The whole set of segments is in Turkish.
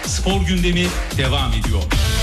Spor gündemi devam ediyor.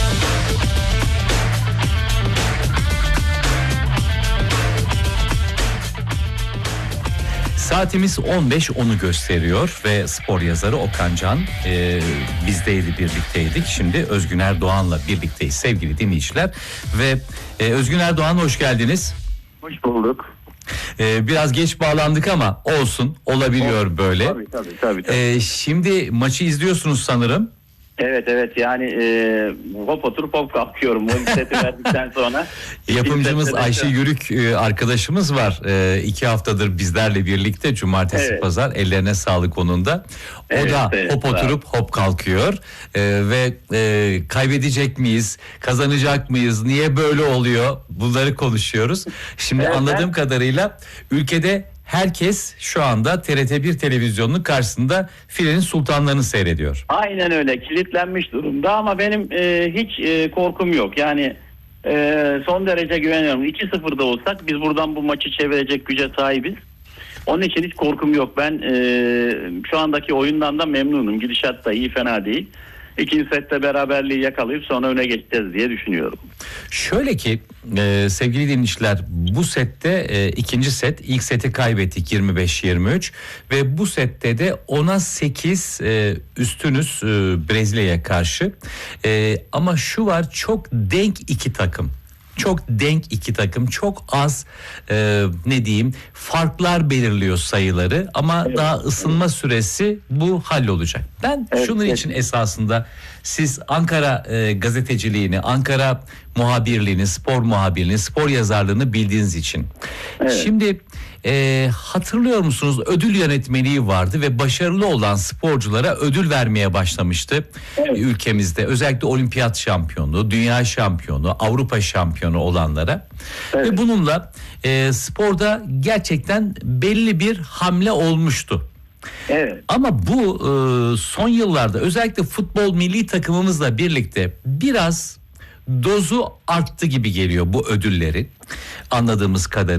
Saatimiz 15.10'u gösteriyor ve spor yazarı Okan Can bizdeydi, birlikteydik. Şimdi Özgün Erdoğan'la birlikteyiz sevgili dinleyiciler. Ve Özgün Erdoğan, hoş geldiniz. Hoş bulduk. Biraz geç bağlandık ama olsun, olabiliyor böyle. Tabii. Şimdi maçı izliyorsunuz sanırım. Evet yani hop oturup hop kalkıyorum o seti verdikten sonra. Yapımcımız Ayşe Yürük arkadaşımız var. 2 haftadır bizlerle birlikte, cumartesi pazar, ellerine sağlık onun da. O da hop oturup hop kalkıyor ve kaybedecek miyiz, kazanacak mıyız, niye böyle oluyor, bunları konuşuyoruz. Şimdi anladığım kadarıyla ülkede herkes şu anda TRT1 televizyonunun karşısında filenin sultanlarını seyrediyor. Aynen öyle, kilitlenmiş durumda ama benim hiç korkum yok. Yani son derece güveniyorum. 2-0'da olsak biz buradan bu maçı çevirecek güce sahibiz. Onun için hiç korkum yok. Ben şu andaki oyundan da memnunum. Gidişat da iyi, fena değil. İkinci sette beraberliği yakalayıp sonra öne geçeceğiz diye düşünüyorum. Şöyle ki sevgili dinleyiciler, bu sette ikinci set, ilk seti kaybettik 25-23 ve bu sette de 10'a 8 üstünüz Brezilya'ya karşı. Ama şu var, çok denk iki takım. Çok denk iki takım, çok az farklar belirliyor sayıları ama daha ısınma süresi bu hallolacak. Ben şunun için esasında siz Ankara gazeteciliğini, Ankara muhabirliğini, spor muhabirliğini, spor yazarlığını bildiğiniz için. Şimdi hatırlıyor musunuz, ödül yönetmeliği vardı ve başarılı olan sporculara ödül vermeye başlamıştı ülkemizde. Özellikle olimpiyat şampiyonu, dünya şampiyonu, Avrupa şampiyonu olanlara. Ve bununla sporda gerçekten belli bir hamle olmuştu. Ama bu son yıllarda özellikle futbol milli takımımızla birlikte biraz dozu arttı gibi geliyor bu ödülleri, anladığımız kadarıyla.